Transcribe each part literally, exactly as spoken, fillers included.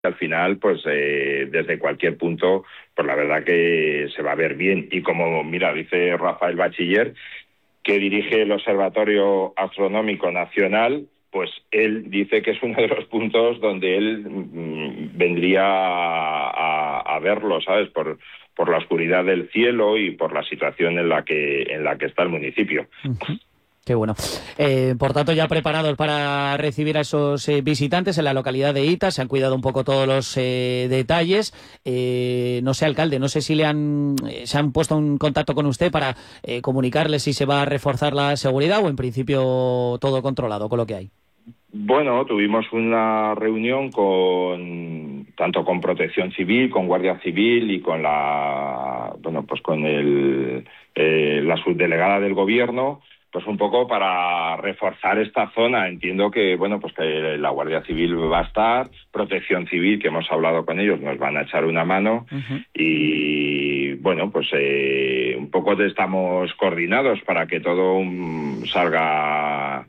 al final, pues eh, desde cualquier punto, pues la verdad que se va a ver bien. Y como, mira, dice Rafael Bachiller, que dirige el Observatorio Astronómico Nacional, pues él dice que es uno de los puntos donde él mmm, vendría a, a, a verlo, ¿sabes? Por, por la oscuridad del cielo y por la situación en la que, en la que está el municipio. Uh-huh. Qué bueno. Eh, por tanto, ya preparados para recibir a esos eh, visitantes en la localidad de Ita. Se han cuidado un poco todos los eh, detalles. Eh, no sé, alcalde, no sé si le han eh, se han puesto en contacto con usted para eh, comunicarle si se va a reforzar la seguridad o en principio todo controlado con lo que hay. Bueno, tuvimos una reunión con tanto con Protección Civil, con Guardia Civil y con la bueno, pues con el eh, la subdelegada del Gobierno. Pues un poco para reforzar esta zona. Entiendo que, bueno, pues que la Guardia Civil va a estar, Protección Civil, que hemos hablado con ellos, nos van a echar una mano. Uh-huh. Y, bueno, pues eh, un poco estamos coordinados para que todo um, salga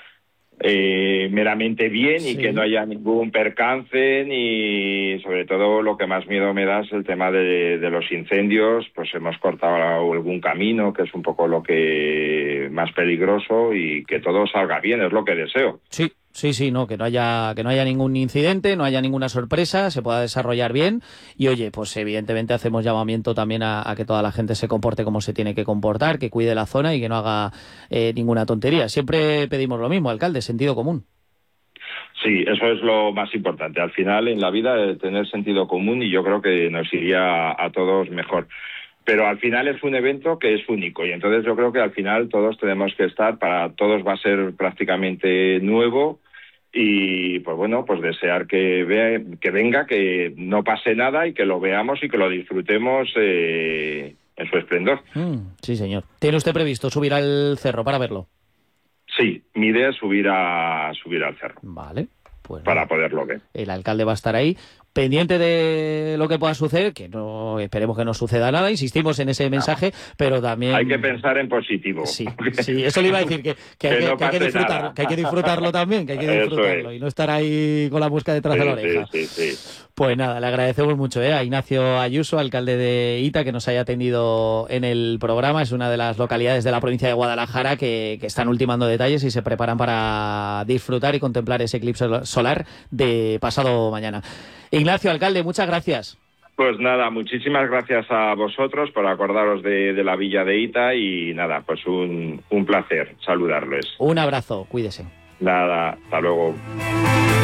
eh, meramente bien y sí. Que no haya ningún percance, ni sobre todo lo que más miedo me da es el tema de, de los incendios. Pues hemos cortado algún camino, que es un poco lo que más peligroso, y que todo salga bien, es lo que deseo. Sí. Sí, sí, no, que no haya que no haya ningún incidente, no haya ninguna sorpresa, se pueda desarrollar bien y oye, pues evidentemente hacemos llamamiento también a, a que toda la gente se comporte como se tiene que comportar, que cuide la zona y que no haga eh, ninguna tontería. Siempre pedimos lo mismo, alcalde, sentido común. Sí, eso es lo más importante. Al final, en la vida, eh, tener sentido común, y yo creo que nos iría a, a todos mejor. Pero al final es un evento que es único y entonces yo creo que al final todos tenemos que estar, para todos va a ser prácticamente nuevo y pues bueno, pues desear que, vea, que venga, que no pase nada y que lo veamos y que lo disfrutemos eh, en su esplendor. Mm, sí, señor. ¿Tiene usted previsto subir al cerro para verlo? Sí, mi idea es subir, a, subir al cerro. Vale. Pues para no. poderlo ver. El alcalde va a estar ahí, pendiente de lo que pueda suceder, que no esperemos que no suceda nada, insistimos en ese mensaje, no. Pero también... Hay que pensar en positivo. Sí, sí, eso le iba a decir, que, que, que, hay, que, no que, hay, que, disfrutar, que hay que disfrutarlo también, que hay que disfrutarlo es. Y no estar ahí con la mosca detrás sí, de la oreja. Sí, sí, sí. Pues nada, le agradecemos mucho ¿eh? a Ignacio Ayuso, alcalde de Ita, que nos haya atendido en el programa. Es una de las localidades de la provincia de Guadalajara que, que están ultimando detalles y se preparan para disfrutar y contemplar ese eclipse solar de pasado mañana. Ignacio, alcalde, muchas gracias. Pues nada, muchísimas gracias a vosotros por acordaros de, de la villa de Ita y nada, pues un, un placer saludarles. Un abrazo, cuídese. Nada, hasta luego.